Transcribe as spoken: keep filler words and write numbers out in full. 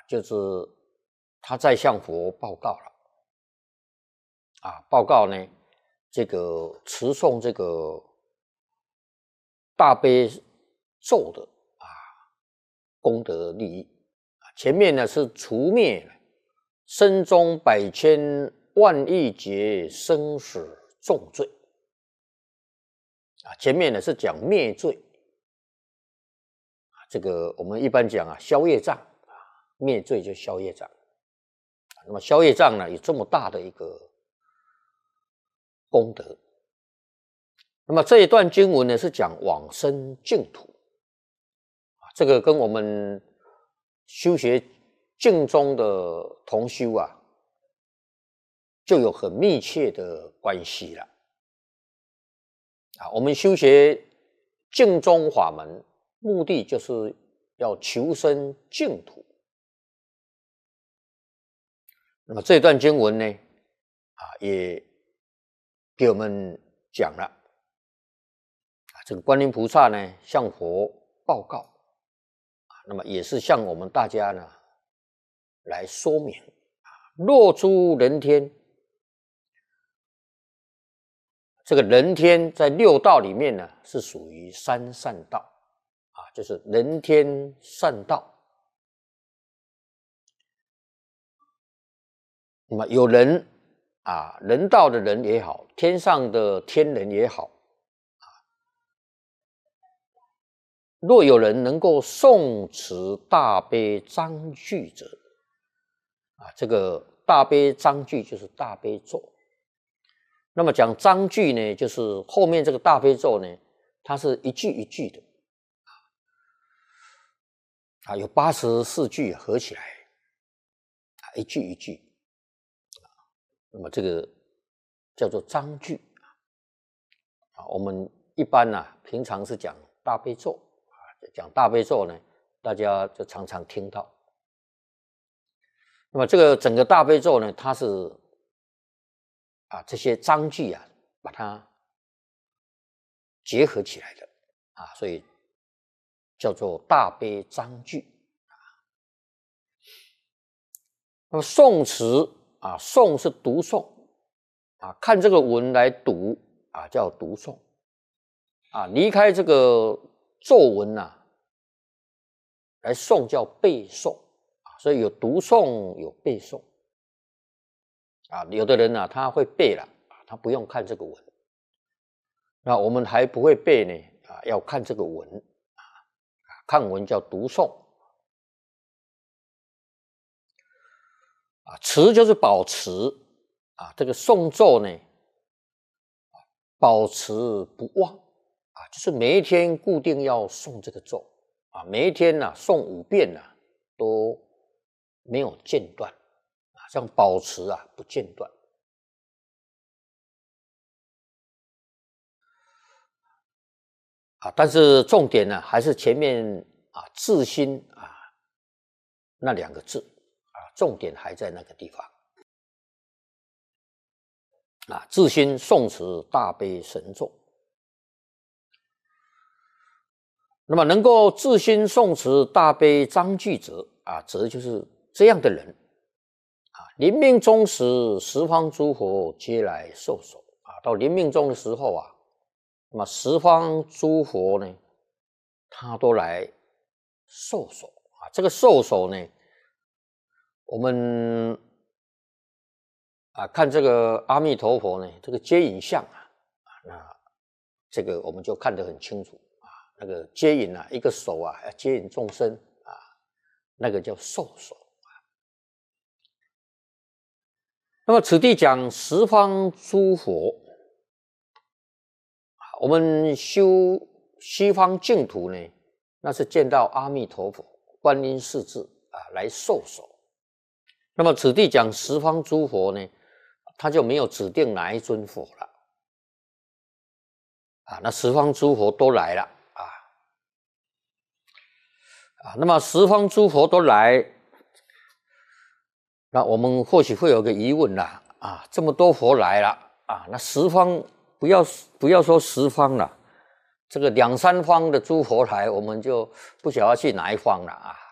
就是他在向佛报告了啊，报告呢这个持诵这个大悲咒的啊功德利益。前面呢是除灭身中百千万亿劫生死重罪啊，前面呢是讲灭罪啊，这个我们一般讲啊消业障啊，灭罪就消业障。那么消业障呢有这么大的一个功德。那么这一段经文呢是讲往生净土啊，这个跟我们修学净宗的同修啊，就有很密切的关系了。啊，我们修学净宗法门，目的就是要求生净土。那么这段经文呢，啊，也给我们讲了，啊，这个观音菩萨呢向佛报告。那么也是向我们大家呢来说明啊，若诸人天，这个人天在六道里面呢是属于三善道啊，就是人天善道。那么有人啊，人道的人也好，天上的天人也好。若有人能够诵持大悲章句者，啊，这个大悲章句就是大悲咒。那么讲章句呢，就是后面这个大悲咒呢，它是一句一句的，啊，有八十四句合起来，啊，一句一句，啊，那么这个叫做章句，啊，我们一般呢，啊，平常是讲大悲咒。讲大悲咒呢，大家就常常听到。那么这个整个大悲咒呢，它是啊这些章句啊，把它结合起来的啊，所以叫做大悲章句啊。那么诵持啊，诵是读诵啊，看这个文来读啊，叫读诵啊，离开这个咒文啊，来诵叫背诵啊，所以有读诵有背诵啊。有的人啊，他会背了啊，他不用看这个文。那我们还不会背呢啊，要看这个文啊，看文叫读诵啊。持就是保持啊，这个诵咒呢，保持不忘啊，就是每一天固定要诵这个咒啊，每一天呢、啊、诵五遍呢、啊、都没有间断啊，这样保持啊不间断啊。但是重点呢还是前面啊自心啊那两个字啊，重点还在那个地方啊，自心诵持大悲神咒。那么能够自心诵持大悲章句者啊，则就是这样的人啊。临命终时，十方诸佛皆来受手啊。到临命终的时候啊，那么十方诸佛呢，他都来受手啊。这个受手呢，我们啊看这个阿弥陀佛呢，这个接引相啊，那这个我们就看得很清楚。那个接引啊，一个手啊，要接引众生啊，那个叫受手啊。那么此地讲十方诸佛啊，我们修西方净土呢，那是见到阿弥陀佛、观音世智啊来受手。那么此地讲十方诸佛呢，他就没有指定哪一尊佛了啊，那十方诸佛都来了。啊，那么十方诸佛都来，那我们或许会有个疑问啦，啊，这么多佛来了啊，那十方不要不要说十方了，这个两三方的诸佛来，我们就不晓得去哪一方了啊。